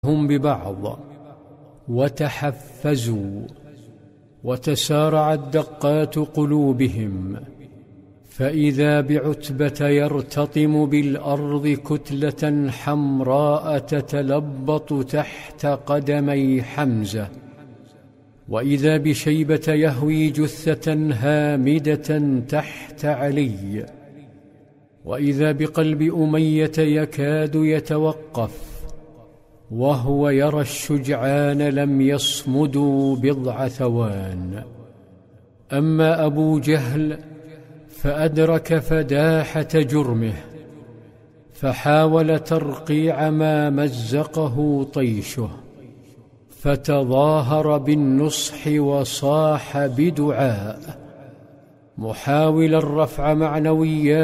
هم ببعض وتحفزوا، وتسارعت دقات قلوبهم، فإذا بعتبة يرتطم بالأرض كتلة حمراء تتلبط تحت قدمي حمزة، وإذا بشيبة يهوي جثة هامدة تحت علي، وإذا بقلب أمية يكاد يتوقف وهو يرى الشجعان لم يصمدوا بضع ثوان. أما أبو جهل فأدرك فداحة جرمه، فحاول ترقيع ما مزقه طيشه، فتظاهر بالنصح وصاح بدعاء محاولا رفع معنويات